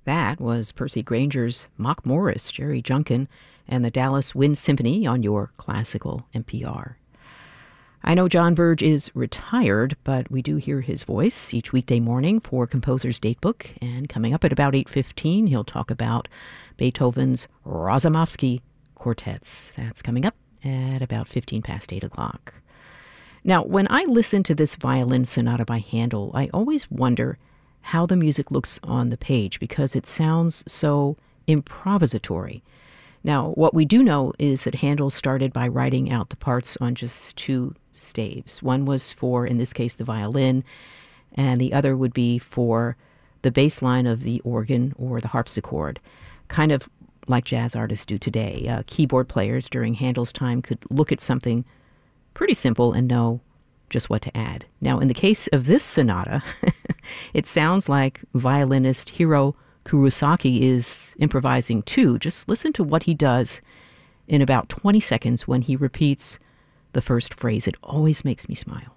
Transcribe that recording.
That was Percy Granger's Mock Morris, Jerry Junkin, and the Dallas Wind Symphony on your classical NPR. I know John Burge is retired, but we do hear his voice each weekday morning for Composer's Datebook, and coming up at about 8:15, he'll talk about Beethoven's Razumovsky quartets. That's coming up at about 15 past 8 o'clock. Now, when I listen to this violin sonata by Handel, I always wonder how the music looks on the page because it sounds so improvisatory. Now, what we do know is that Handel started by writing out the parts on just two staves. One was for, in this case, the violin, and the other would be for the bass line of the organ or the harpsichord, kind of like jazz artists do today. Keyboard players during Handel's time could look at something pretty simple and know just what to add. Now, in the case of this sonata, it sounds like violinist Hiro Kurosaki is improvising too. Just listen to what he does in about 20 seconds when he repeats the first phrase. It always makes me smile.